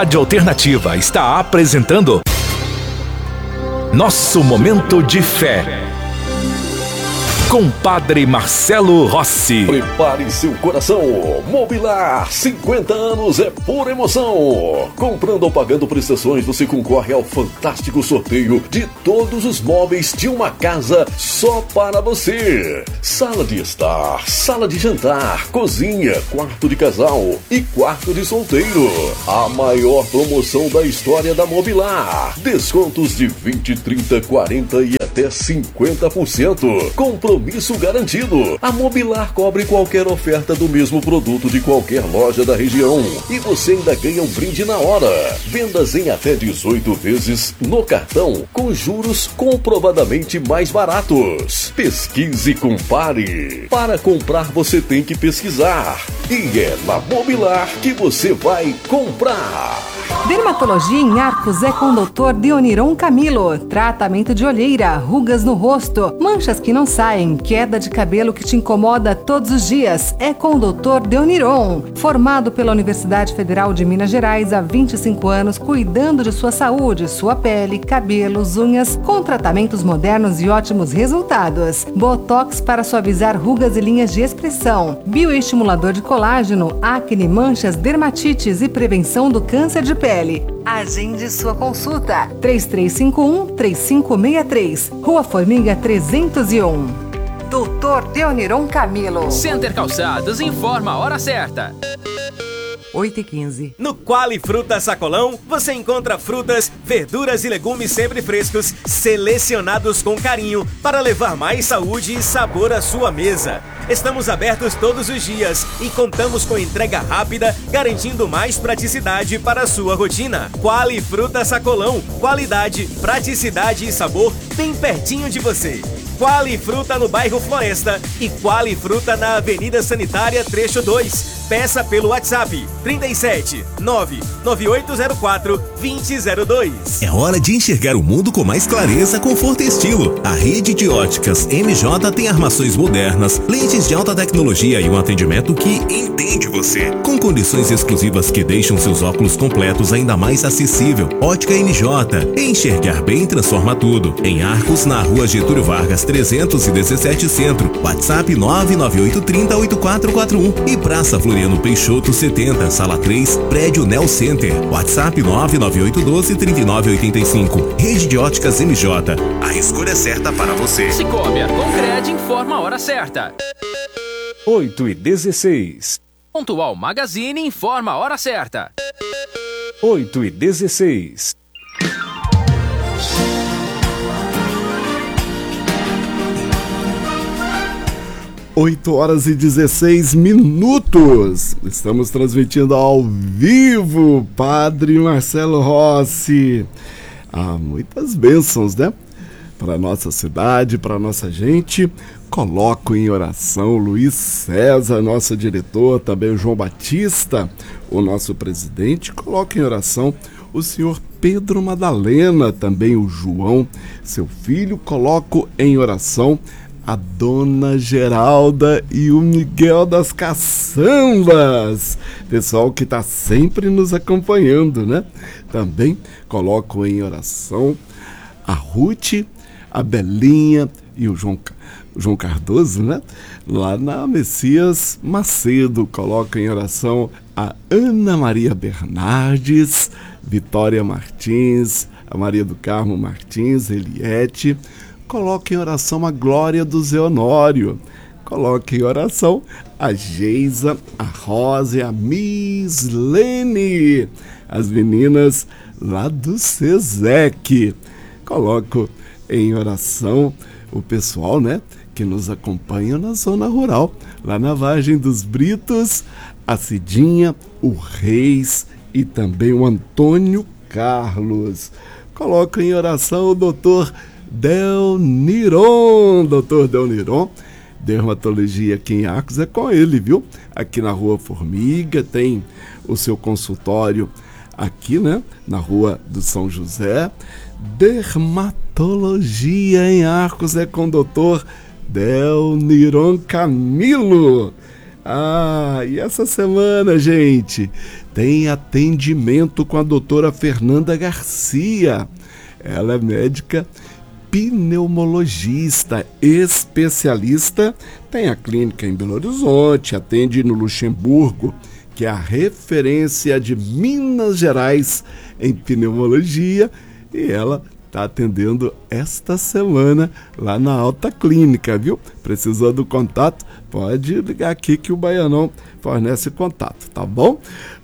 Rádio Alternativa está apresentando Nosso Momento de Fé, com Padre Marcelo Rossi. Prepare seu coração. Mobilar, 50 anos é pura emoção. Comprando ou pagando prestações, você concorre ao fantástico sorteio de todos os móveis de uma casa só para você. Sala de estar, sala de jantar, cozinha, quarto de casal e quarto de solteiro. A maior promoção da história da Mobilar. Descontos de 20, 30, 40 e até 50%. Compromisso garantido. A Mobilar cobre qualquer oferta do mesmo produto de qualquer loja da região. E você ainda ganha um brinde na hora. Vendas em até 18 vezes no cartão, com juros comprovadamente mais baratos. Pesquise e compare. Para comprar você tem que pesquisar. E é na Mobilar que você vai comprar. Dermatologia em Arcos é com o Dr. Deoniron Camilo. Tratamento de olheira, rugas no rosto, manchas que não saem, queda de cabelo que te incomoda todos os dias. É com o Dr. Deoniron. Formado pela Universidade Federal de Minas Gerais há 25 anos, cuidando de sua saúde, sua pele, cabelos, unhas, com tratamentos modernos e ótimos resultados. Botox para suavizar rugas e linhas de expressão. Bioestimulador de colágeno, acne, manchas, dermatites e prevenção do câncer de pele. Agende sua consulta. 3351-3563. Rua Formiga 301. Dr. Deoniron Camilo. Center Calçados informa a hora certa. 8h15. No Quali Fruta Sacolão, você encontra frutas, verduras e legumes sempre frescos, selecionados com carinho para levar mais saúde e sabor à sua mesa. Estamos abertos todos os dias e contamos com entrega rápida, garantindo mais praticidade para a sua rotina. Quali Fruta Sacolão, qualidade, praticidade e sabor bem pertinho de você. Quali Fruta no bairro Floresta e Quali Fruta na Avenida Sanitária Trecho 2. Peça pelo WhatsApp 37 99804 2002. É hora de enxergar o mundo com mais clareza, conforto e estilo. A rede de óticas MJ tem armações modernas, lentes de alta tecnologia e um atendimento que entende você. Com condições exclusivas que deixam seus óculos completos ainda mais acessível. Ótica MJ. Enxergar bem transforma tudo. Em Arcos, na Rua Getúlio Vargas 317 Centro. WhatsApp 99830-8441. E Praça Floriano Peixoto 70, Sala 3, Prédio Nel Center. WhatsApp 99812-3985. Rede de óticas MJ. A escolha certa para você. Cicobi Concred informa a hora certa. 8h16. Pontual Magazine informa a hora certa. 8h16. Oito horas e 16 minutos. Estamos transmitindo ao vivo, Padre Marcelo Rossi. Há muitas bênçãos, né? Para nossa cidade, para nossa gente. Coloco em oração Luiz César, nosso diretor, também o João Batista, o nosso presidente. Coloco em oração o senhor Pedro Madalena, também o João, seu filho. Coloco em oração a Dona Geralda e o Miguel das Caçambas, pessoal que está sempre nos acompanhando, né? Também coloco em oração a Ruth, a Belinha e o João Cardoso, né? Lá na Messias Macedo. Coloco em oração a Ana Maria Bernardes, Vitória Martins, a Maria do Carmo Martins, Eliette. Coloque em oração a Glória do Zé Honório. Coloque em oração a Geisa, a Rosa e a Miss Lene, as meninas lá do SESEC. Coloco em oração o pessoal, né, que nos acompanha na zona rural, lá na Vargem dos Britos, a Cidinha, o Reis e também o Antônio Carlos. Coloco em oração o doutor Deoniron, doutor Deoniron, dermatologia aqui em Arcos é com ele, viu? Aqui na Rua Formiga, tem o seu consultório aqui, né? Na Rua do São José. Dermatologia em Arcos é com o doutor Deoniron Camilo. E essa semana, gente, tem atendimento com a doutora Fernanda Garcia. Ela é médica pneumologista, especialista, tem a clínica em Belo Horizonte, atende no Luxemburgo, que é a referência de Minas Gerais em pneumologia, e ela está atendendo esta semana lá na Alta Clínica, viu? Precisando do contato, pode ligar aqui que o Baianão fornece contato, tá bom?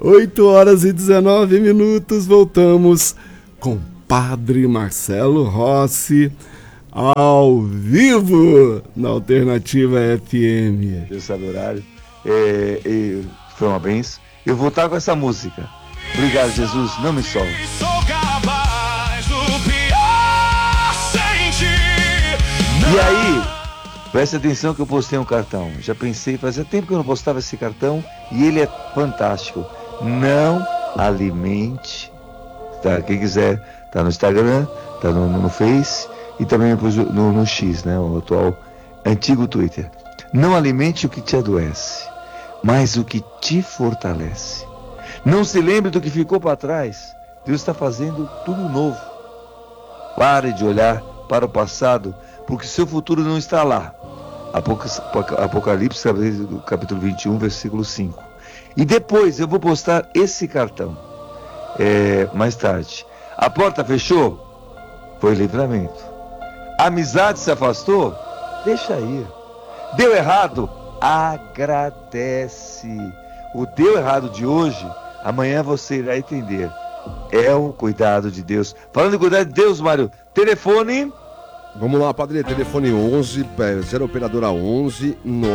8h19, voltamos com Padre Marcelo Rossi, ao vivo, na Alternativa FM. Deus sabe o horário. Foi uma benção. Eu vou estar com essa música. Obrigado, Jesus, não me solte. Sou capaz do pior sem ti. E aí, preste atenção que eu postei um cartão. Já pensei, fazia tempo que eu não postava esse cartão e ele é fantástico. Não alimente, tá? Quem quiser, tá no Instagram, tá no Face e também no X, né? O atual antigo Twitter. Não alimente o que te adoece, mas o que te fortalece. Não se lembre do que ficou para trás. Deus está fazendo tudo novo. Pare de olhar para o passado, porque seu futuro não está lá. Apocalipse, capítulo 21, versículo 5. E depois eu vou postar esse cartão. Mais tarde. A porta fechou? Foi livramento. A amizade se afastou? Deixa ir. Deu errado? Agradece. O deu errado de hoje, amanhã você irá entender. É o cuidado de Deus. Falando em cuidado de Deus, Mário, telefone. Vamos lá, padre, telefone 11, 0 operadora 11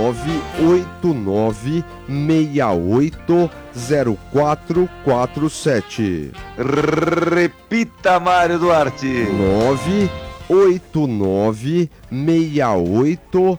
989 68 0447. Repita, Mário Duarte. 989 68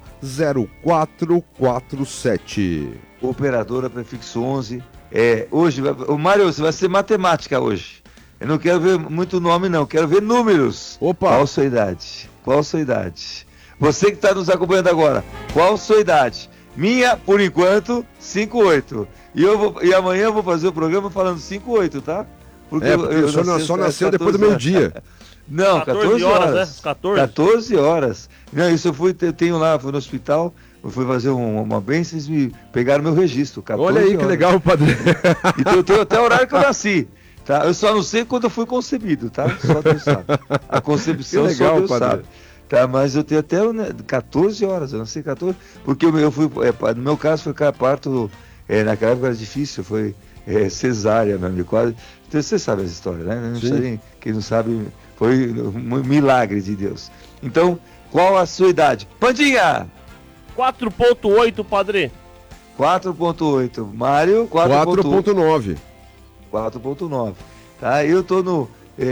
0447. Operadora prefixo 11. Hoje, o Mário, você vai ser matemática hoje. Eu não quero ver muito nome, não. Quero ver números. Opa! Qual sua idade? Qual sua idade? Você que está nos acompanhando agora, qual sua idade? Minha, por enquanto, 58. E amanhã eu vou fazer o programa falando 58, tá? Porque eu só nasceu depois do meio-dia. Não, 14 horas. Né? 14 horas. Não, isso eu tenho lá, fui no hospital, eu fui fazer uma bênção, eles me pegaram meu registro. Olha aí, horas. Que legal, padre. Então eu tenho até o horário que eu nasci. Tá? Eu só não sei quando eu fui concebido, tá? Só Deus sabe. A concepção que legal, só Deus padre. Sabe. Tá, mas eu tenho até 14 horas, eu nasci 14, porque eu fui, no meu caso foi parto, naquela época era difícil, foi cesárea, meu amigo, quase. Então, você sabe essa história, né? Não sei, quem não sabe, foi um milagre de Deus. Então, qual a sua idade? Pandinha! 4.8, padre. 4.8. Mário, 4.9. 4.9. Tá? Eu tô no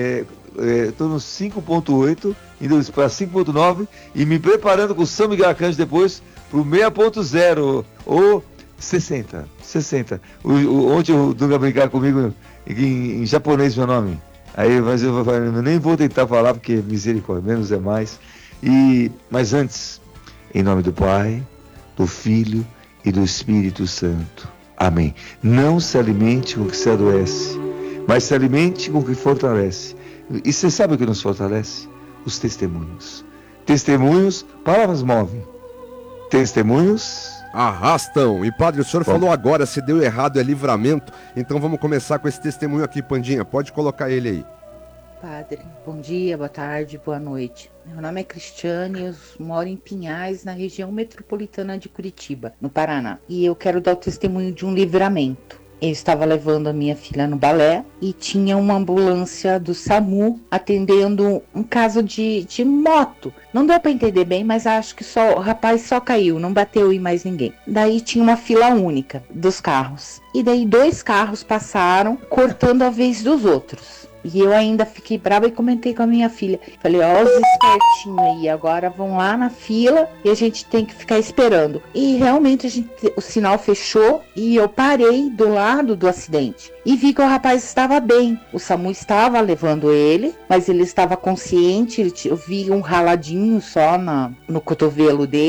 5.8, indo para 5.9 e me preparando com o São Miguel Arcanjo depois pro 6.0 ou 60. Ontem o Dunga brincar comigo em japonês meu nome. Aí, mas eu nem vou tentar falar porque misericórdia, menos é mais. Mas antes, em nome do Pai, do Filho e do Espírito Santo. Amém. Não se alimente com o que se adoece, mas se alimente com o que fortalece. E você sabe o que nos fortalece? Os testemunhos. Testemunhos, palavras movem. Testemunhos arrastam. E padre, o senhor falou agora, se deu errado é livramento. Então vamos começar com esse testemunho aqui, Pandinha. Pode colocar ele aí. Padre, bom dia, boa tarde, boa noite. Meu nome é Cristiane, eu moro em Pinhais, na região metropolitana de Curitiba, no Paraná. E eu quero dar o testemunho de um livramento. Eu estava levando a minha filha no balé e tinha uma ambulância do SAMU atendendo um caso de moto. Não deu para entender bem, mas acho que o rapaz só caiu, não bateu em mais ninguém. Daí tinha uma fila única dos carros. E daí 2 carros passaram, cortando a vez dos outros. E eu ainda fiquei brava e comentei com a minha filha. Falei, ó, os espertinhos aí, agora vão lá na fila e a gente tem que ficar esperando. E realmente o sinal fechou e eu parei do lado do acidente. E vi que o rapaz estava bem. O SAMU estava levando ele, mas ele estava consciente. Eu vi um raladinho só no cotovelo dele.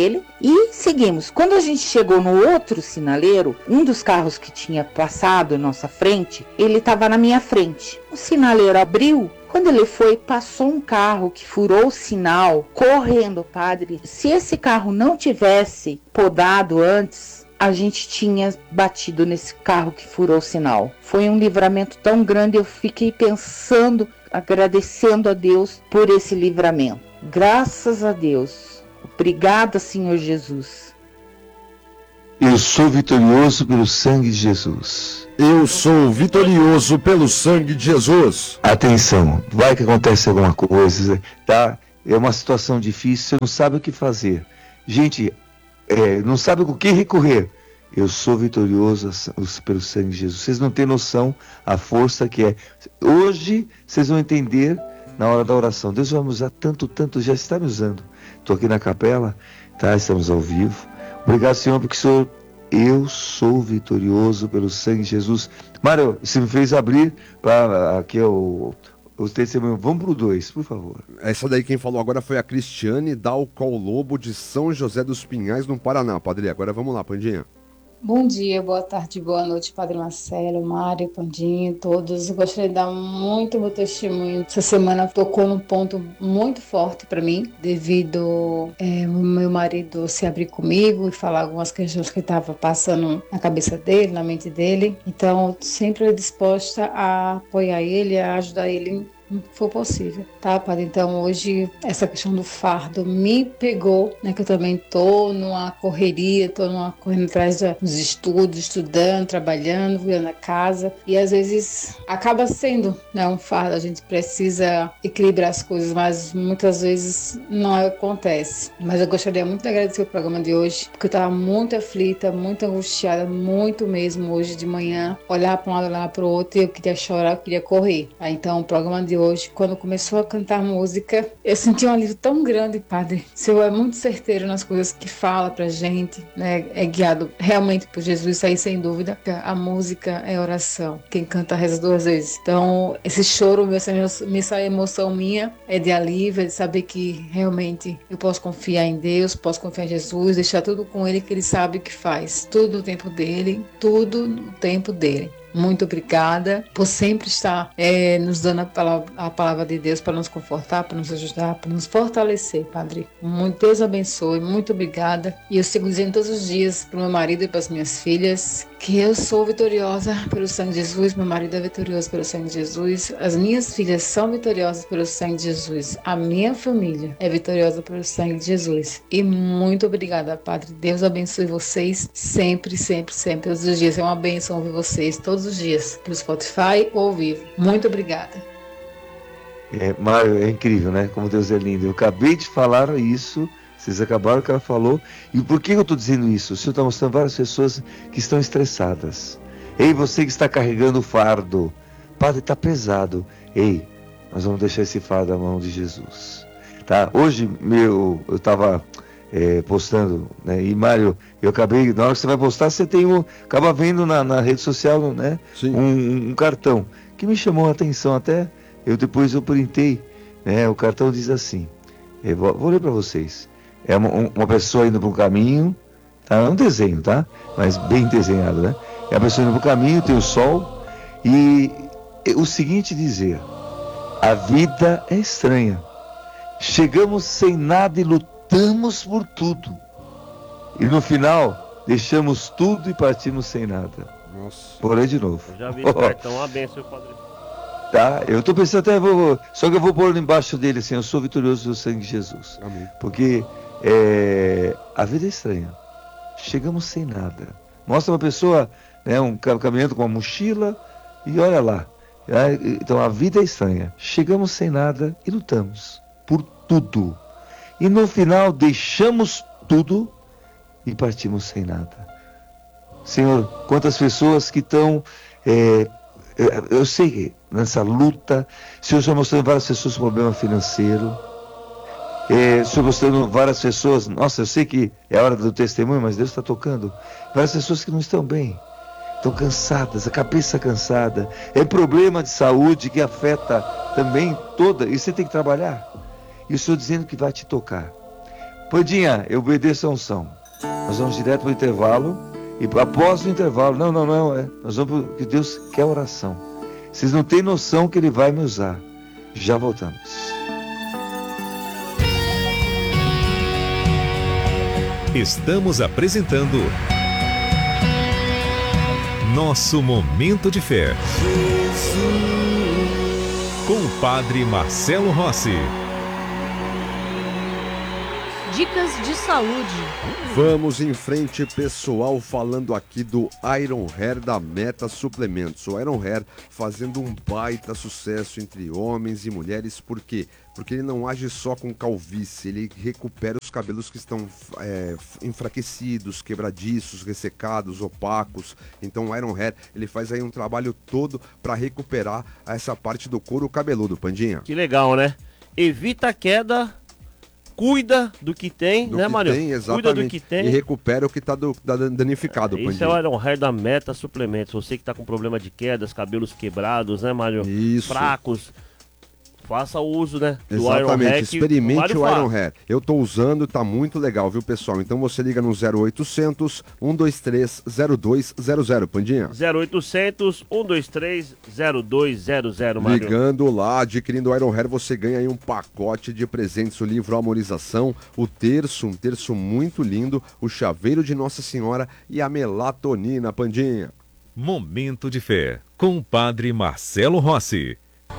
E seguimos. Quando a gente chegou no outro sinaleiro, um dos carros que tinha passado à nossa frente, ele estava na minha frente. O sinaleiro abriu. Quando ele foi, passou um carro que furou o sinal, correndo, padre. Se esse carro não tivesse podado antes, a gente tinha batido nesse carro que furou o sinal. Foi um livramento tão grande, eu fiquei pensando, agradecendo a Deus por esse livramento. Graças a Deus. Obrigada, Senhor Jesus. Eu sou vitorioso pelo sangue de Jesus. Eu sou vitorioso pelo sangue de Jesus. Atenção, vai que acontece alguma coisa, tá? É uma situação difícil, você não sabe o que fazer. Gente, não sabe o que recorrer. Eu sou vitorioso pelo sangue de Jesus. Vocês não têm noção a força que é. Hoje, vocês vão entender na hora da oração. Deus vai me usar tanto, já está me usando. Estou aqui na capela, tá? Estamos ao vivo. Obrigado, Senhor, porque o Senhor... Eu sou vitorioso pelo sangue de Jesus. Mário, você me fez abrir para aqui o testemunho. Vamos para o 2, por favor. Essa daí quem falou agora foi a Cristiane Dalcol Lobo, de São José dos Pinhais, no Paraná, Padre. Agora vamos lá, Pandinha. Bom dia, boa tarde, boa noite, Padre Marcelo, Mário, Pandinha, todos. Eu gostaria de dar muito meu testemunho. Essa semana tocou num ponto muito forte para mim, devido ao meu marido se abrir comigo e falar algumas questões que estavam passando na cabeça dele, na mente dele. Então, sempre disposta a apoiar ele, a ajudar ele no que for possível, tá, Padre? Então, hoje, essa questão do fardo me pegou, né, que eu também tô numa correria, correndo atrás dos estudos, estudando, trabalhando, cuidando da casa, e às vezes acaba sendo, né, um fardo. A gente precisa equilibrar as coisas, mas muitas vezes não acontece. Mas eu gostaria muito de agradecer o programa de hoje, porque eu tava muito aflita, muito angustiada, muito mesmo hoje de manhã, olhar para um lado, olhar para o outro, e eu queria chorar, eu queria correr. Tá? Então, o programa de hoje, quando começou a cantar música, eu senti um alívio tão grande, Padre. O Senhor é muito certeiro nas coisas que fala pra gente, né? É guiado realmente por Jesus, isso aí sem dúvida. A música é oração. Quem canta reza 2 vezes. Então, esse choro, essa emoção minha é de alívio, é de saber que realmente eu posso confiar em Deus, posso confiar em Jesus, deixar tudo com Ele, que Ele sabe o que faz. Tudo no tempo dEle, tudo no tempo dEle. Muito obrigada por sempre estar nos dando a palavra de Deus para nos confortar, para nos ajudar, para nos fortalecer, Padre. Muito Deus abençoe, muito obrigada. E eu sigo dizendo todos os dias para o meu marido e para as minhas filhas que eu sou vitoriosa pelo sangue de Jesus, meu marido é vitorioso pelo sangue de Jesus, as minhas filhas são vitoriosas pelo sangue de Jesus, a minha família é vitoriosa pelo sangue de Jesus. E muito obrigada, Padre. Deus abençoe vocês sempre, sempre, sempre, todos os dias. É uma bênção ouvir vocês todos os dias, pelo Spotify ou ao vivo. Muito obrigada. Mário, é incrível, né? Como Deus é lindo. Eu acabei de falar isso, vocês acabaram que ela falou. E por que eu estou dizendo isso? O Senhor está mostrando várias pessoas que estão estressadas. Ei, você que está carregando o fardo, Padre, está pesado. Ei, nós vamos deixar esse fardo na mão de Jesus. Tá? Hoje, eu estava postando, né? E Mário, eu acabei, na hora que você vai postar, você acaba vendo na rede social, né? Um cartão que me chamou a atenção, até depois eu printei, né? O cartão diz assim, vou ler para vocês, é uma pessoa indo para um caminho, tá? É um desenho, tá? Mas bem desenhado, né? É a pessoa indo para o caminho, tem o sol, e o seguinte dizer: a vida é estranha, chegamos sem nada e lutamos por tudo, e no final deixamos tudo e partimos sem nada. Nossa. Vou ler de novo. Eu já vi esse cartão, uma benção, Padre. Tá, eu tô pensando até, só que eu vou pôr embaixo dele assim: eu sou vitorioso do sangue de Jesus. Amém. Porque a vida é estranha, chegamos sem nada. Mostra uma pessoa, né, caminhando com uma mochila, e olha lá, então a vida é estranha, chegamos sem nada e lutamos por tudo, e no final deixamos tudo e partimos sem nada. Senhor, quantas pessoas que estão, eu sei que nessa luta, o Senhor está mostrando várias pessoas com problema financeiro, o Senhor mostrando várias pessoas, nossa, eu sei que é a hora do testemunho, mas Deus está tocando, várias pessoas que não estão bem, estão cansadas, a cabeça cansada, é problema de saúde que afeta também toda, e você tem que trabalhar, e o Senhor dizendo que vai te tocar, Pandinha, eu obedeço a unção. Nós vamos direto para o intervalo. E após o intervalo, não, nós vamos porque Deus quer oração. Vocês não têm noção que Ele vai me usar. Já voltamos. Estamos apresentando Nosso Momento de Fé. Com o Padre Marcelo Rossi. Dicas de saúde. Vamos em frente, pessoal, falando aqui do Iron Hair da Meta Suplementos. O Iron Hair fazendo um baita sucesso entre homens e mulheres, por quê? Porque ele não age só com calvície, ele recupera os cabelos que estão enfraquecidos, quebradiços, ressecados, opacos. Então o Iron Hair, ele faz aí um trabalho todo para recuperar essa parte do couro cabeludo, Pandinha. Que legal, né? Evita a queda, cuida do que tem, né, Mário? Cuida do que tem. E recupera o que está danificado, Pandinha. Esse é o Iron Hair da Meta Suplementos. Você que está com problema de quedas, cabelos quebrados, né, Mário? Isso. Fracos. Faça o uso, né, do Exatamente, Iron Hair. Experimente o Iron Hair. Eu tô usando, tá muito legal, viu, pessoal? Então você liga no 0800 123 0200, Pandinha. 0800 123 0200, Mário. Ligando lá, adquirindo o Iron Hair, você ganha aí um pacote de presentes, o livro Amorização, o terço, um terço muito lindo, o chaveiro de Nossa Senhora e a melatonina, Pandinha. Momento de Fé, com o Padre Marcelo Rossi.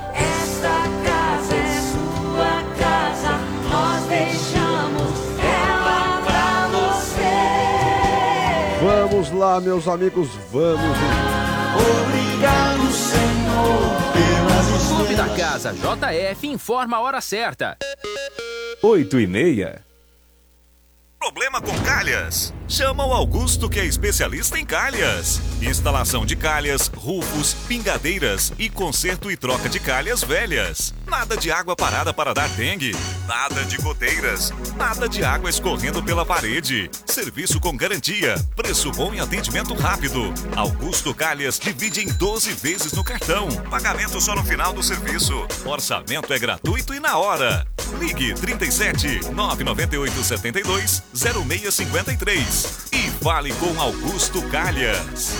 Vamos lá, meus amigos, vamos. Obrigado, Senhor, pelas O Clube da Casa JF informa a hora certa. 8h30. Problema com calhas? Chama o Augusto, que é especialista em calhas. Instalação de calhas, rufos, pingadeiras e conserto e troca de calhas velhas. Nada de água parada para dar dengue. Nada de goteiras. Nada de água escorrendo pela parede. Serviço com garantia. Preço bom e atendimento rápido. Augusto Calhas divide em 12 vezes no cartão. Pagamento só no final do serviço. Orçamento é gratuito e na hora. Ligue 37 998 72 0653 e fale com Augusto Calhas.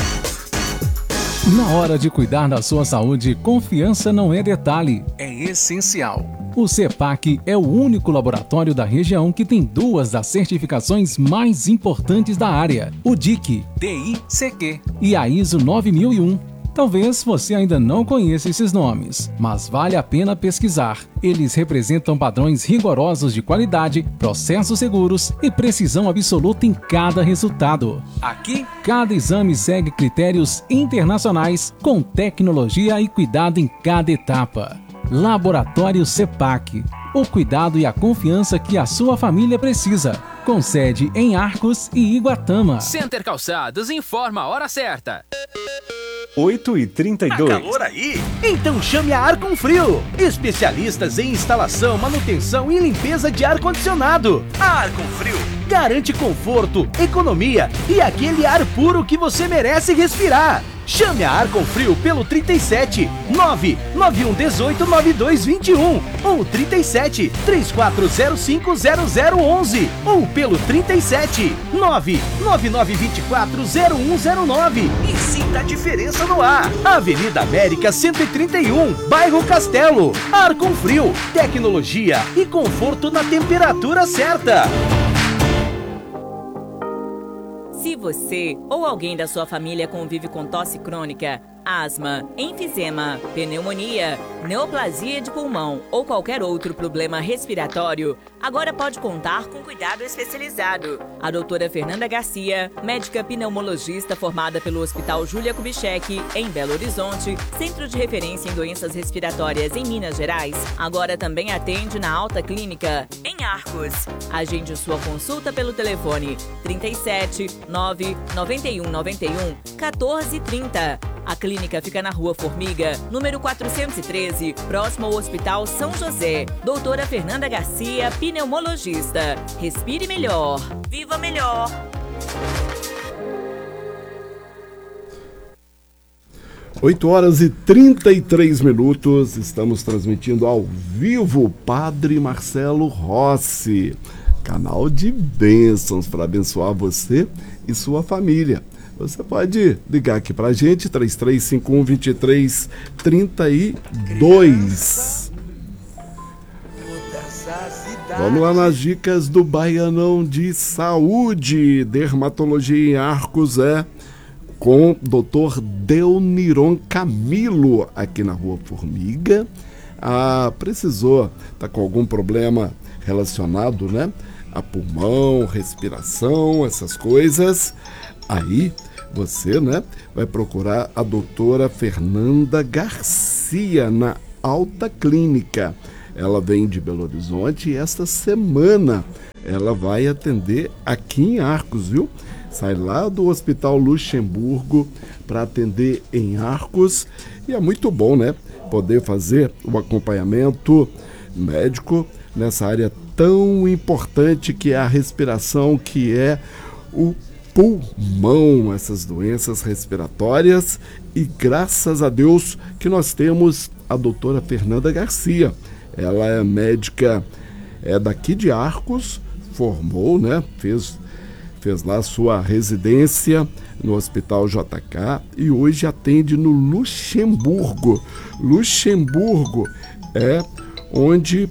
Na hora de cuidar da sua saúde, confiança não é detalhe, é essencial. O CEPAC é o único laboratório da região que tem duas das certificações mais importantes da área, o DIC, DICQ e a ISO 9001. Talvez você ainda não conheça esses nomes, mas vale a pena pesquisar. Eles representam padrões rigorosos de qualidade, processos seguros e precisão absoluta em cada resultado. Aqui, cada exame segue critérios internacionais com tecnologia e cuidado em cada etapa. Laboratório CEPAC. O cuidado e a confiança que a sua família precisa. Com sede em Arcos e Iguatama. Center Calçados informa a hora certa. 8h32. Tá calor aí? Então chame a Arconfrio. Especialistas em instalação, manutenção e limpeza de ar-condicionado. A Arconfrio garante conforto, economia e aquele ar puro que você merece respirar. Chame a Arconfrio pelo 37 991 18 9221 ou 37 3405 0011 ou pelo 37 99924 0109 e sinta a diferença no ar. Avenida América 131, bairro Castelo. Arconfrio, tecnologia e conforto na temperatura certa. Se você ou alguém da sua família convive com tosse crônica, asma, enfisema, pneumonia, neoplasia de pulmão ou qualquer outro problema respiratório, agora pode contar com cuidado especializado. A doutora Fernanda Garcia, médica pneumologista formada pelo Hospital Júlia Kubitschek, em Belo Horizonte, centro de referência em doenças respiratórias em Minas Gerais, agora também atende na Alta Clínica, em Arcos. Agende sua consulta pelo telefone 37 9 91 91 14 30. A clínica fica na Rua Formiga, número 413, próximo ao Hospital São José. Doutora Fernanda Garcia, pneumologista. Respire melhor. Viva melhor. Oito horas e 33 minutos. Estamos transmitindo ao vivo Padre Marcelo Rossi. canal de bênçãos para abençoar você e sua família. Você pode ligar aqui pra gente, 3351-2332. Vamos lá nas dicas do Baianão de Saúde. Dermatologia em Arcos com o Dr. Deuniron Camilo, aqui na Rua Formiga. Precisou, tá com algum problema relacionado, né, a pulmão, respiração, essas coisas, aí você, né, vai procurar a doutora Fernanda Garcia na Alta Clínica. Ela vem de Belo Horizonte e esta semana ela vai atender aqui em Arcos, viu? Sai lá do Hospital Luxemburgo para atender em Arcos, e é muito bom, né, poder fazer o acompanhamento médico nessa área tão importante que é a respiração, que é o pulmão, essas doenças respiratórias. E graças a Deus que nós temos a doutora Fernanda Garcia. Ela é médica, daqui de Arcos, formou, né, fez lá sua residência no Hospital JK e hoje atende no Luxemburgo. Luxemburgo é onde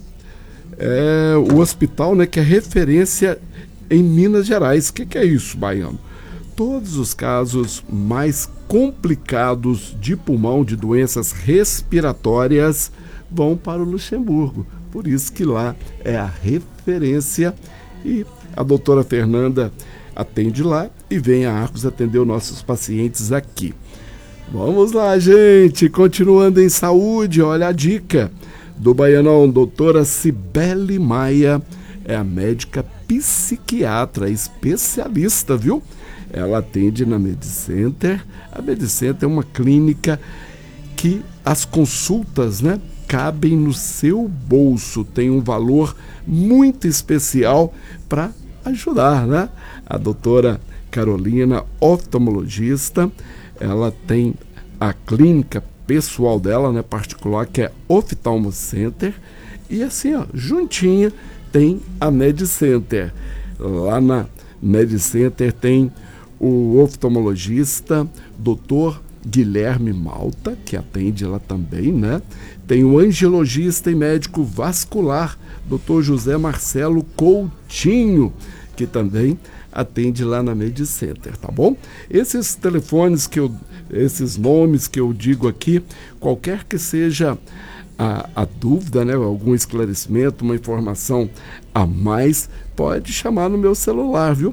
o hospital, né, que é referência em Minas Gerais. O que é isso, Baiano? Todos os casos mais complicados de pulmão, de doenças respiratórias, vão para o Luxemburgo. Por isso que lá é a referência, e a doutora Fernanda atende lá e vem a Arcos atender os nossos pacientes aqui. Vamos lá, gente, continuando em saúde, olha a dica do Baianão. Doutora Cibele Maia é a médica psiquiatra, especialista, viu? Ela atende na MediCenter. A MediCenter é uma clínica que as consultas, né, cabem no seu bolso, tem um valor muito especial para ajudar, né? A doutora Carolina, oftalmologista, ela tem a clínica pessoal dela, né, particular, que é Oftalmo Center, e assim, ó, juntinha tem a MediCenter. Lá na MediCenter tem o oftalmologista Dr. Guilherme Malta, que atende lá também, né? Tem o angiologista e médico vascular Dr. José Marcelo Coutinho, que também atende lá na MediCenter, tá bom? Esses telefones esses nomes que eu digo aqui, qualquer que seja a dúvida, né, algum esclarecimento, uma informação a mais, pode chamar no meu celular, viu?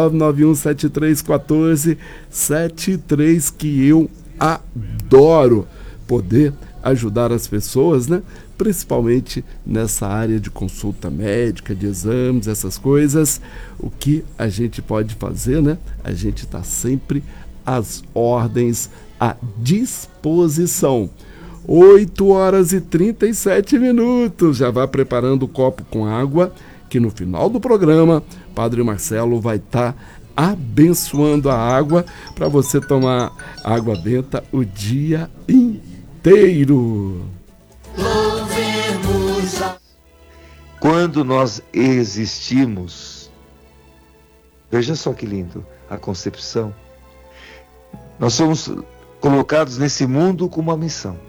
991731473, que eu adoro poder ajudar as pessoas, né? Principalmente nessa área de consulta médica, de exames, essas coisas. O que a gente pode fazer, né? A gente está sempre às ordens, à disposição. 8h37. Já vá preparando o copo com água, que no final do programa, Padre Marcelo vai estar abençoando a água para você tomar água benta o dia inteiro. Quando nós existimos, veja só que lindo, a concepção, nós somos colocados nesse mundo com uma missão.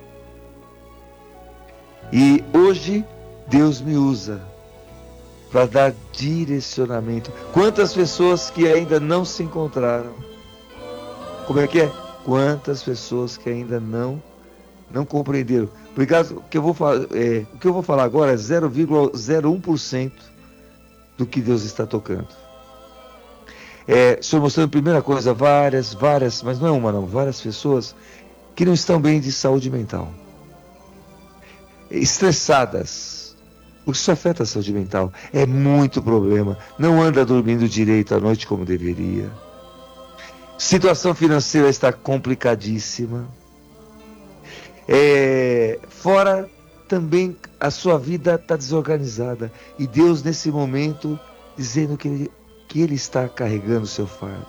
E hoje Deus me usa para dar direcionamento. Quantas pessoas que ainda não se encontraram? Como é que é? Quantas pessoas que ainda não compreenderam? Obrigado. O que eu vou falar agora é 0,01% do que Deus está tocando. Estou mostrando, primeira coisa, várias, mas não é uma não, várias pessoas que não estão bem de saúde mental. Estressadas, porque isso afeta a saúde mental. É muito problema. Não anda dormindo direito à noite como deveria. Situação financeira está complicadíssima. Fora também a sua vida está desorganizada. E Deus nesse momento dizendo que Ele está carregando o seu fardo.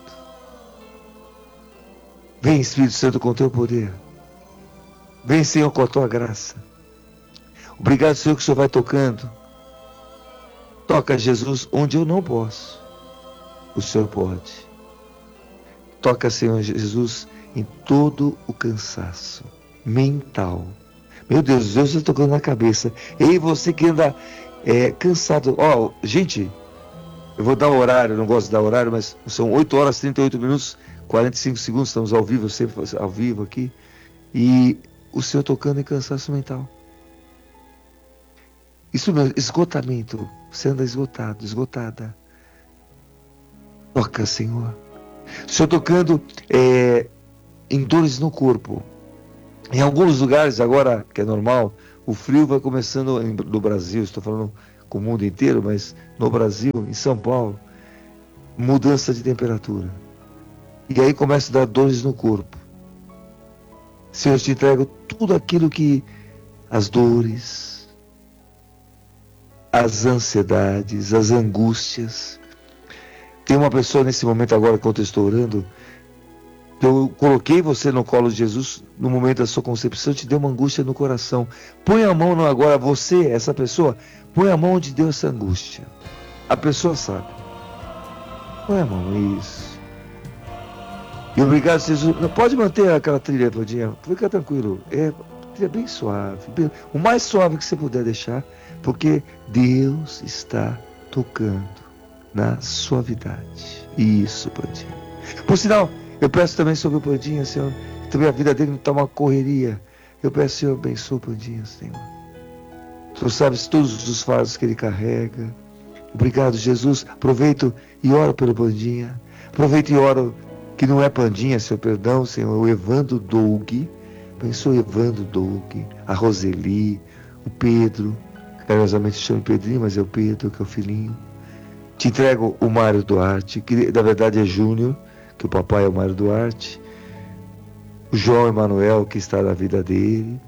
Vem, Espírito Santo, com o teu poder. Vem, Senhor, com a tua graça. Obrigado, Senhor, que o Senhor vai tocando Toca, Jesus, onde eu não posso, o Senhor pode. Toca, Senhor Jesus, em todo o cansaço mental. Meu Deus, Deus está tocando na cabeça. Ei, você que anda cansado. Gente, eu vou dar o horário, não gosto de dar horário, mas são 8 horas, 38 minutos, 45 segundos, estamos ao vivo, sempre ao vivo aqui. E o Senhor tocando em cansaço mental. Isso mesmo, esgotamento. Você anda esgotado, esgotada. Toca, Senhor. O Senhor tocando em dores no corpo. Em alguns lugares agora, que é normal, o frio vai começando no Brasil, estou falando com o mundo inteiro, mas no Brasil, em São Paulo, mudança de temperatura. E aí começa a dar dores no corpo. Senhor, eu te entrego tudo aquilo que as dores, as ansiedades, as angústias. Tem uma pessoa nesse momento agora, quando eu estou orando, eu coloquei você no colo de Jesus no momento da sua concepção, te deu uma angústia no coração. Põe a mão agora, você, essa pessoa, põe a mão onde deu essa angústia. A pessoa sabe. Põe a mão, isso. E obrigado, Jesus. Não pode manter aquela trilha, Pandinha. Fica tranquilo. Trilha bem suave. O mais suave que você puder deixar, porque Deus está tocando na suavidade. Isso, Pandinha. Por sinal, eu peço também sobre o Pandinha, Senhor, que também a vida dele não está uma correria. Eu peço, Senhor, abençoe o Pandinha, Senhor. Tu sabes todos os fardos que ele carrega. Obrigado, Jesus. Aproveito e oro pelo Pandinha. Aproveito e oro, que não é Pandinha, seu perdão, Senhor, o Evandro Doug. Abençoe o Evandro Doug, a Roseli, o Pedro, carinhosamente chamo Pedrinho, mas é o Pedro, que é o filhinho. Te entrego o Mário Duarte, que na verdade é Júnior, que o papai é o Mário Duarte, o João Emanuel, que está na vida dele.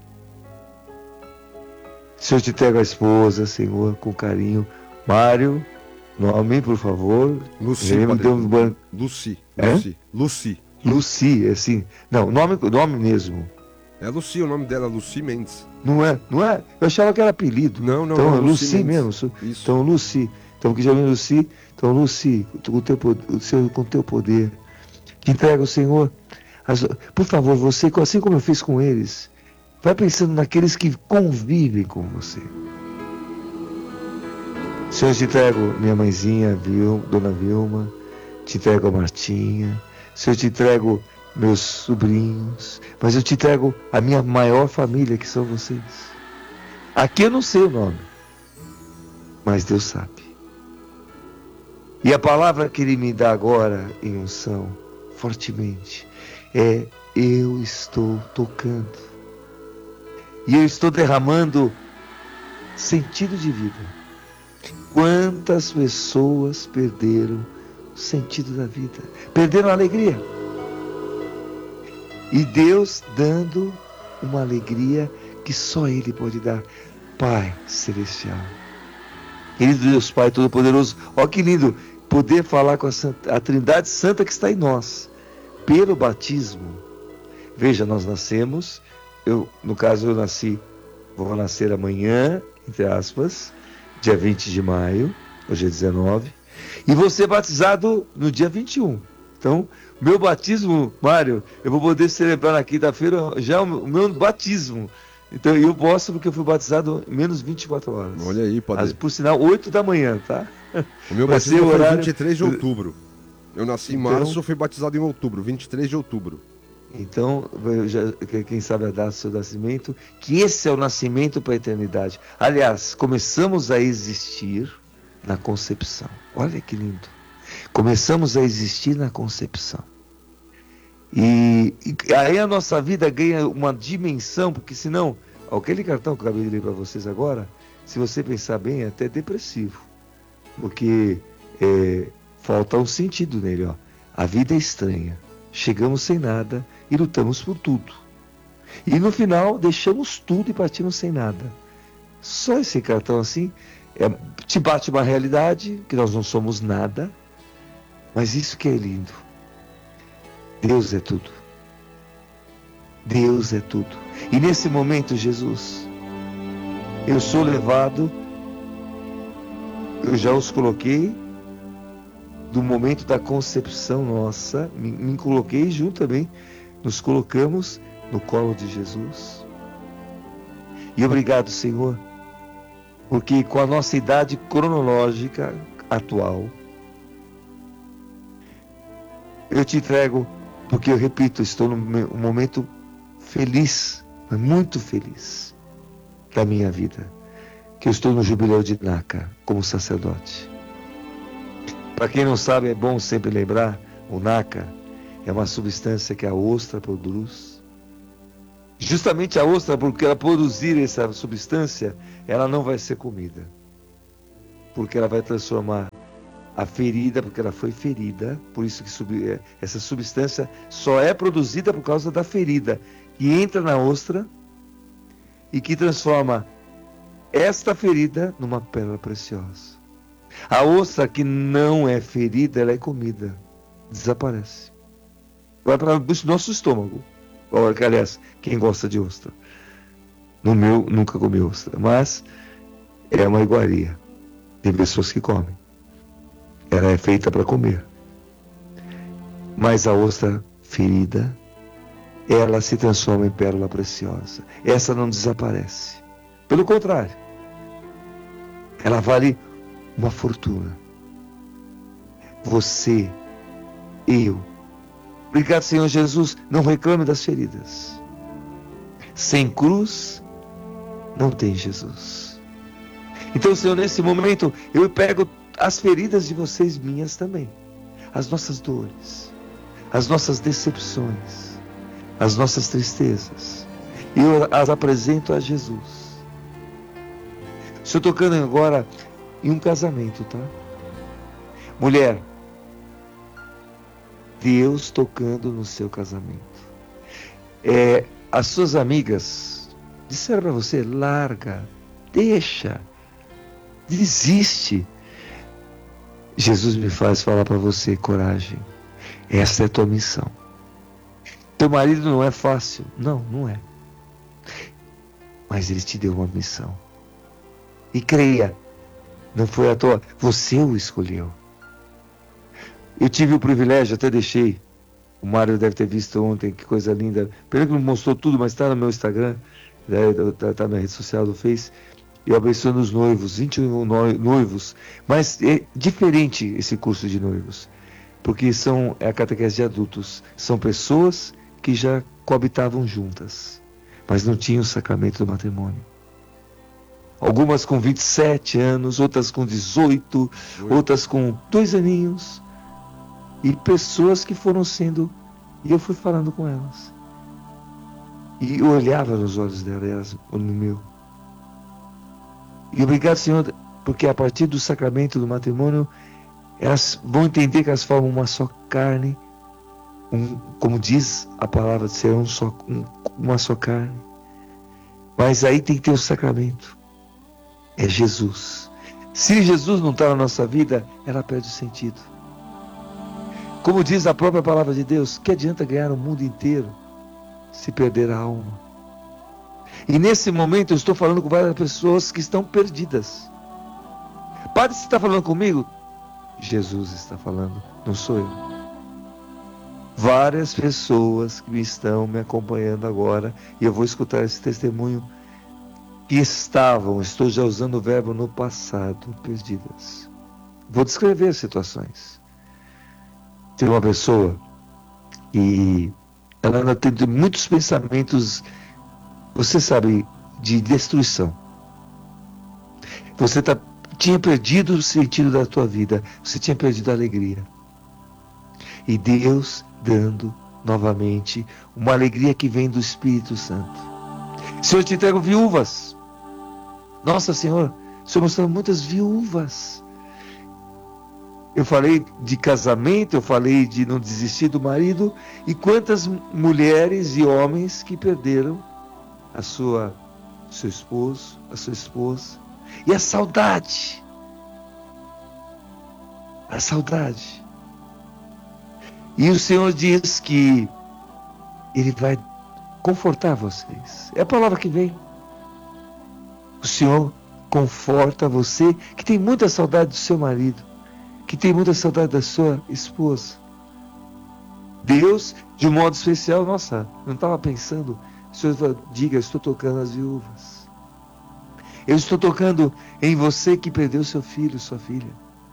Senhor, te entrego a esposa, Senhor, com carinho. Mário, nome, por favor. Luci, Luci. Luci. Luci, assim. Não, nome mesmo. É Luci, o nome dela é Luci Mendes. Não é? Eu achava que era apelido. Não. Então, é Luci mesmo. Isso. Então, Luci. Então, que já vem Luci. Então, Luci, com o teu poder, te entrego, Senhor. Por favor, você, assim como eu fiz com eles, vai pensando naqueles que convivem com você. Senhor, eu te entrego minha mãezinha, Dona Vilma, te entrego a Martinha, Senhor, eu te entrego meus sobrinhos, mas eu te entrego a minha maior família, que são vocês. Aqui eu não sei o nome, mas Deus sabe. E a palavra que Ele me dá agora em unção, fortemente, é: eu estou tocando. E eu estou derramando sentido de vida. Quantas pessoas perderam o sentido da vida? Perderam a alegria. E Deus dando uma alegria que só Ele pode dar. Pai Celestial. Querido Deus Pai Todo-Poderoso, ó que lindo poder falar com a Trindade Santa que está em nós, pelo batismo. Veja, nós nascemos, no caso eu vou nascer amanhã, entre aspas, dia 20 de maio, hoje é 19, e vou ser batizado no dia 21. Então, meu batismo, Mário, eu vou poder celebrar na quinta-feira já o meu batismo. Então, eu posso, porque eu fui batizado em menos 24 horas. Olha aí, padre. Por sinal, 8 da manhã, tá? O meu batismo foi 23 de outubro. Eu nasci em março, fui batizado em outubro, 23 de outubro. Então, quem sabe a data do seu nascimento, que esse é o nascimento para a eternidade. Aliás, começamos a existir na concepção. Olha que lindo. Começamos a existir na concepção. E aí a nossa vida ganha uma dimensão, porque senão, aquele cartão que eu acabei de ler para vocês agora, se você pensar bem, é até depressivo. Porque falta um sentido nele. Ó. A vida é estranha. Chegamos sem nada e lutamos por tudo. E no final, deixamos tudo e partimos sem nada. Só esse cartão assim, te bate uma realidade, que nós não somos nada, mas isso que é lindo. Deus é tudo. Deus é tudo. E nesse momento, Jesus, eu sou levado Eu já os coloquei do momento da concepção nossa, me coloquei junto também, nos colocamos no colo de Jesus. E obrigado, Senhor, porque com a nossa idade cronológica atual, eu te entrego, porque eu repito, estou num momento feliz, mas muito feliz da minha vida, que eu estou no jubileu de Naka como sacerdote. Para quem não sabe, é bom sempre lembrar, o Naka é uma substância que a ostra produz. Justamente a ostra, porque ela produzir essa substância, ela não vai ser comida, porque ela vai transformar a ferida, porque ela foi ferida, por isso que essa substância só é produzida por causa da ferida, que entra na ostra e que transforma esta ferida numa pérola preciosa. A ostra que não é ferida, ela é comida, desaparece, vai para o nosso estômago. Aliás, quem gosta de ostra? No meu, nunca comi ostra, mas é uma iguaria. Tem pessoas que comem. Ela é feita para comer. Mas a ostra ferida, ela se transforma em pérola preciosa. Essa não desaparece. Pelo contrário, ela vale uma fortuna. Você, eu. Obrigado, Senhor Jesus. Não reclame das feridas. Sem cruz, não tem Jesus. Então, Senhor, nesse momento, eu pego as feridas de vocês, minhas também. As nossas dores, as nossas decepções, as nossas tristezas. E eu as apresento a Jesus. Estou tocando agora em um casamento, tá? Mulher, Deus tocando no seu casamento. As suas amigas disseram para você, larga, deixa, desiste. Jesus me faz falar para você, coragem, essa é a tua missão. Teu marido não é fácil, não é, mas ele te deu uma missão, e creia, não foi à toa, você o escolheu. Eu tive o privilégio, até deixei, o Mário deve ter visto ontem, que coisa linda, pelo que não mostrou tudo, mas está no meu Instagram, está na rede social do Face. Eu abençoo os noivos, 21 noivos, mas é diferente esse curso de noivos, porque é a catequese de adultos, são pessoas que já coabitavam juntas, mas não tinham o sacramento do matrimônio. Algumas com 27 anos, outras com 18, outras com 2 aninhos, e pessoas que foram sendo, e eu fui falando com elas, e eu olhava nos olhos delas, no meu. E obrigado, Senhor, porque a partir do sacramento do matrimônio, elas vão entender que elas formam uma só carne, como diz a palavra, serão uma só carne. Mas aí tem que ter o sacramento. É Jesus. Se Jesus não está na nossa vida, ela perde o sentido. Como diz a própria palavra de Deus, que adianta ganhar o mundo inteiro se perder a alma? E nesse momento eu estou falando com várias pessoas que estão perdidas. Padre, você está falando comigo? Jesus está falando, não sou eu. Várias pessoas que estão me acompanhando agora, e eu vou escutar esse testemunho, que estou já usando o verbo no passado, perdidas. Vou descrever situações. Tem uma pessoa e ela ainda tem muitos pensamentos, você sabe, de destruição. Você tinha perdido o sentido da tua vida, você tinha perdido a alegria. E Deus dando novamente uma alegria que vem do Espírito Santo. Senhor, eu te entrego viúvas. Nossa, Senhor, o Senhor mostrou muitas viúvas. Eu falei de casamento, eu falei de não desistir do marido, e quantas mulheres e homens que perderam seu esposo, a sua esposa, e a saudade. A saudade. E o Senhor diz que Ele vai confortar vocês. É a palavra que vem. O Senhor conforta você que tem muita saudade do seu marido, que tem muita saudade da sua esposa. Deus, de um modo especial, nossa, não estava pensando. O Senhor diga, eu estou tocando as viúvas. Eu estou tocando em você que perdeu seu filho, sua filha.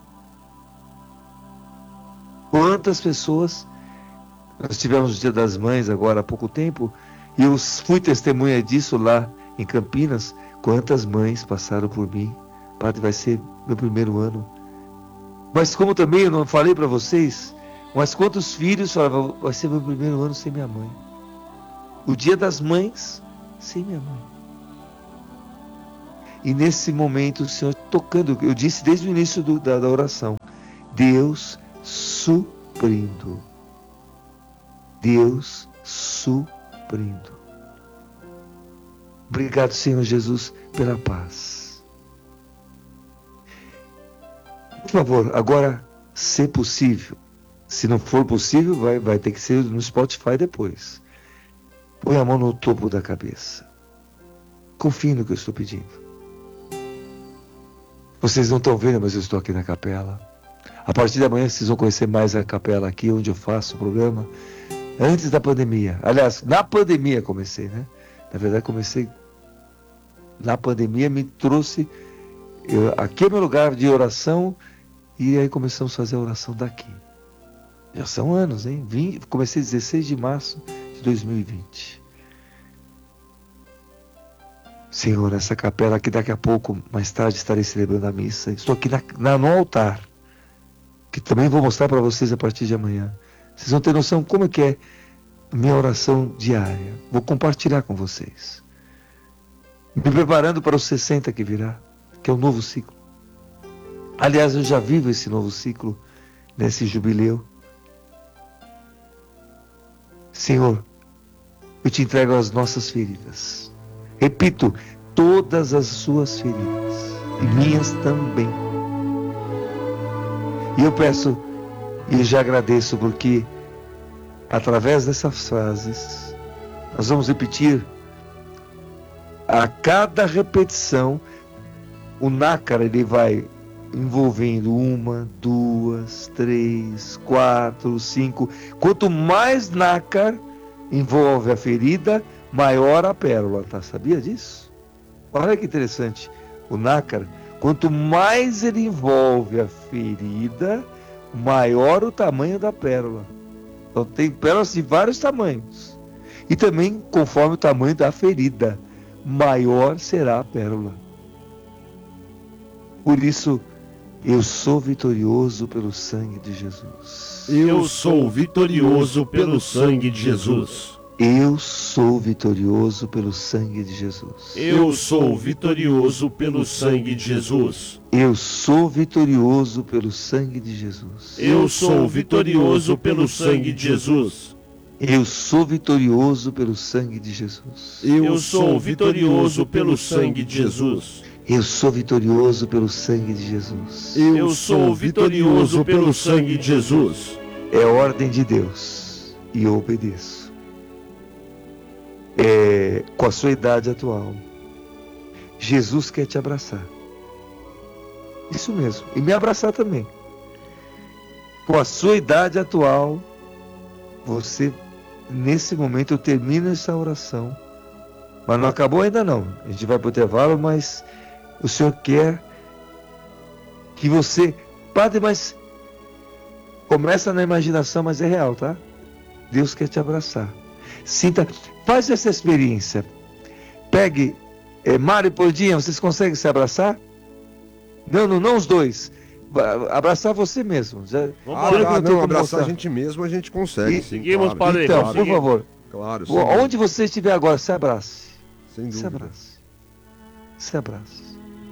Quantas pessoas, nós tivemos o Dia das Mães agora há pouco tempo, e eu fui testemunha disso lá em Campinas. Quantas mães passaram por mim? Padre, vai ser meu primeiro ano. Mas como também eu não falei para vocês, mas quantos filhos falavam, vai ser meu primeiro ano sem minha mãe? O Dia das Mães sem minha mãe. E nesse momento o Senhor tocando, eu disse desde o início da oração, Deus suprindo. Deus suprindo. Obrigado, Senhor Jesus, pela paz. Por favor, agora, se possível, se não for possível, vai ter que ser no Spotify depois. Põe a mão no topo da cabeça. Confie no que eu estou pedindo. Vocês não estão vendo, mas eu estou aqui na capela. A partir da manhã vocês vão conhecer mais a capela aqui, onde eu faço o programa. Antes da pandemia. Aliás, na pandemia comecei, né? Na verdade, comecei... Na pandemia me trouxe... aqui é meu lugar de oração. E aí começamos a fazer a oração daqui. Já são anos, hein? Comecei 16 de março de 2020. Senhor, essa capela aqui daqui a pouco, mais tarde, estarei celebrando a missa. Estou aqui no altar, que também vou mostrar para vocês a partir de amanhã. Vocês vão ter noção como é que é a minha oração diária. Vou compartilhar com vocês. Me preparando para os 60 que virá, que é um novo ciclo. Aliás, eu já vivo esse novo ciclo, nesse jubileu. Senhor, eu te entrego as nossas feridas. Repito, todas as suas feridas, e minhas também. E eu peço, e já agradeço, porque através dessas frases, nós vamos repetir, a cada repetição, o nácar ele vai envolvendo 1, 2, 3, 4, 5. Quanto mais nácar envolve a ferida, maior a pérola, tá? Sabia disso? Olha que interessante. O nácar, quanto mais ele envolve a ferida, maior o tamanho da pérola. Então tem pérolas de vários tamanhos. E também conforme o tamanho da ferida, maior será a pérola. Por isso, eu sou vitorioso pelo sangue de Jesus. Eu sou vitorioso pelo sangue de Jesus. Eu sou vitorioso pelo sangue de Jesus. Eu sou vitorioso pelo sangue de Jesus. Eu sou vitorioso pelo sangue de Jesus. Eu sou vitorioso pelo sangue de Jesus. Eu sou vitorioso pelo sangue de Jesus. Eu sou vitorioso pelo sangue de Jesus. Eu sou vitorioso pelo sangue de Jesus. Eu sou vitorioso pelo sangue de Jesus. É ordem de Deus e eu obedeço. Com a sua idade atual, Jesus quer te abraçar. Isso mesmo, e me abraçar também. Com a sua idade atual, você, nesse momento, eu termino essa oração, mas não acabou ainda não. A gente vai para o intervalo, mas o Senhor quer que você... Padre, mas começa na imaginação, mas é real, tá? Deus quer te abraçar. Sinta, faz essa experiência. Pegue, Mário e Pordinha, vocês conseguem se abraçar? Não os dois. Abraçar você mesmo. Não, abraçar a gente mesmo, a gente consegue. Seguimos, Padre. Então, por favor. Claro. Onde você estiver agora, se abrace. Sem dúvida. Se abrace. Se abrace.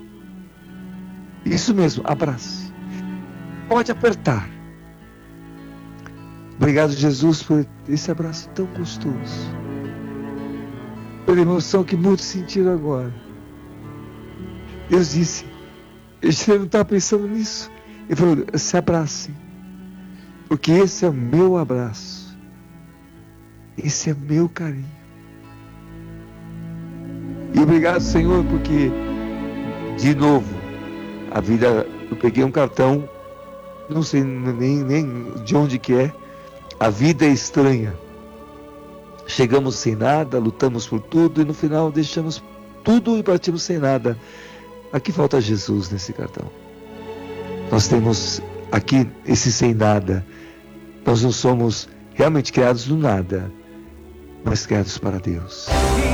Isso mesmo, abrace. Pode apertar. Obrigado, Jesus, por esse abraço tão gostoso. Pela emoção que muitos sentiram agora. Deus disse, ele não estava pensando nisso. Ele falou, se abrace. Porque esse é o meu abraço. Esse é meu carinho. E obrigado, Senhor, porque De novo, a vida, eu peguei um cartão, não sei nem de onde que é, a vida é estranha. Chegamos sem nada, lutamos por tudo e no final deixamos tudo e partimos sem nada. Aqui falta Jesus nesse cartão. Nós temos aqui esse sem nada. Nós não somos realmente criados do nada, mas criados para Deus.